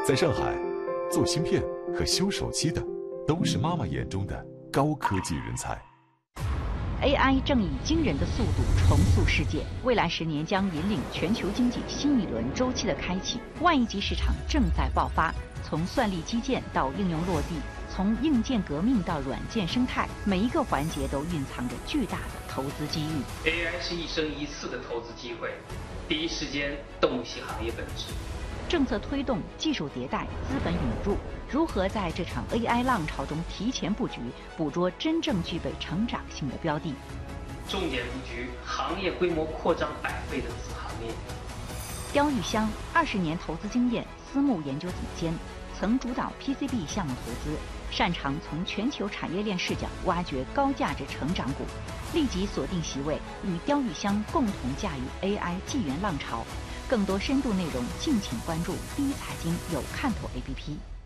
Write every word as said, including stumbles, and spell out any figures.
在上海，做芯片和修手机的都是妈妈眼中的高科技人才。 A I 正以惊人的速度重塑世界，未来十年将引领全球经济新一轮周期的开启。万亿级市场正在爆发，从算力基建到应用落地，从硬件革命到软件生态，每一个环节都蕴藏着巨大的投资机遇。 A I 是一生一次的投资机会，第一时间洞悉行业本质。 政策推动、技术迭代、资本涌入，如何在这场 A I 浪潮中提前布局，捕捉真正具备成长性的标的？ 重点布局行业规模扩张百倍的子行业。 刁玉香二十年投资经验，私募研究总监，曾主导 P C B 项目投资，擅长从全球产业链视角挖掘高价值成长股，立即锁定席位，与刁玉香共同驾驭 A I 纪元浪潮。更多深度内容，敬请关注第一财经有看头 A P P。